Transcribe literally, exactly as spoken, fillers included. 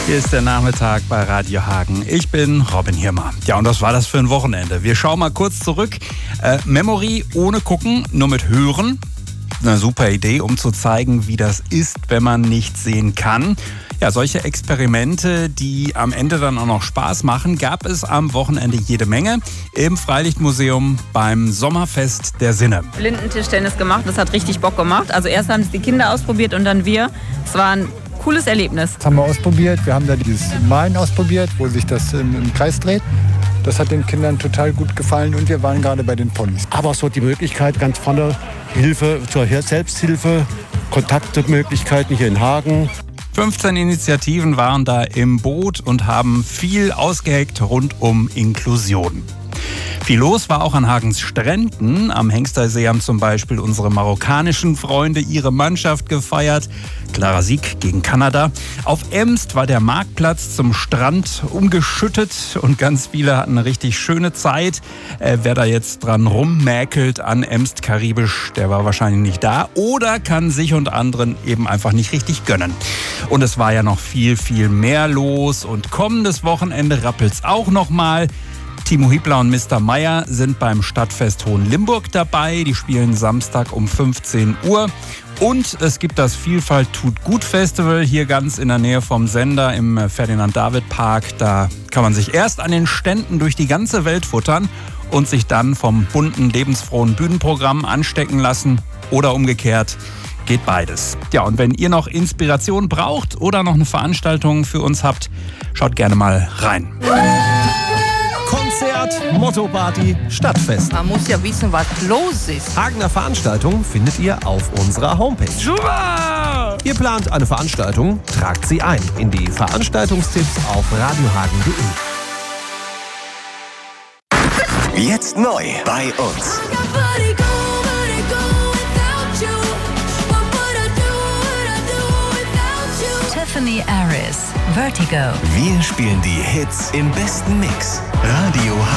Hier ist der Nachmittag bei Radio Hagen. Ich bin Robin Hirmer. Ja, und was war das für ein Wochenende? Wir schauen mal kurz zurück. Äh, Memory ohne Gucken, nur mit Hören. Eine super Idee, um zu zeigen, wie das ist, wenn man nichts sehen kann. Ja, solche Experimente, die am Ende dann auch noch Spaß machen, gab es am Wochenende jede Menge im Freilichtmuseum beim Sommerfest der Sinne. Blindentischtennis gemacht, das hat richtig Bock gemacht. Also erst haben es die Kinder ausprobiert und dann wir. Es war ein cooles Erlebnis. Das haben wir ausprobiert. Wir haben da dieses Malen ausprobiert, wo sich das im, im Kreis dreht. Das hat den Kindern total gut gefallen und wir waren gerade bei den Ponys. Aber so die Möglichkeit ganz vorne, Hilfe zur Selbsthilfe, Kontaktmöglichkeiten hier in Hagen. fünfzehn Initiativen waren da im Boot und haben viel ausgeheckt rund um Inklusion. Viel los war auch an Hagens Stränden. Am Hengstersee haben zum Beispiel unsere marokkanischen Freunde ihre Mannschaft gefeiert. Klarer Sieg gegen Kanada. Auf Emst war der Marktplatz zum Strand umgeschüttet und ganz viele hatten eine richtig schöne Zeit. Äh, wer da jetzt dran rummäkelt an Emst Karibisch, der war wahrscheinlich nicht da oder kann sich und anderen eben einfach nicht richtig gönnen. Und es war ja noch viel, viel mehr los und kommendes Wochenende rappelt's auch noch mal. Timo Hiebler und Mister Meier sind beim Stadtfest Hohenlimburg dabei. Die spielen Samstag um fünfzehn Uhr. Und es gibt das Vielfalt tut gut Festival hier ganz in der Nähe vom Sender im Ferdinand-David-Park. Da kann man sich erst an den Ständen durch die ganze Welt futtern und sich dann vom bunten, lebensfrohen Bühnenprogramm anstecken lassen. Oder umgekehrt. Geht beides. Ja, und wenn ihr noch Inspiration braucht oder noch eine Veranstaltung für uns habt, schaut gerne mal rein. Konzert, Motto-Party, Stadtfest. Man muss ja wissen, was los ist. Hagener Veranstaltungen findet ihr auf unserer Homepage. Super! Ihr plant eine Veranstaltung, tragt sie ein in die Veranstaltungstipps auf radiohagen punkt de. Jetzt neu bei uns. Tiffany Aris, Vertigo. Wir spielen die Hits im besten Mix. Radio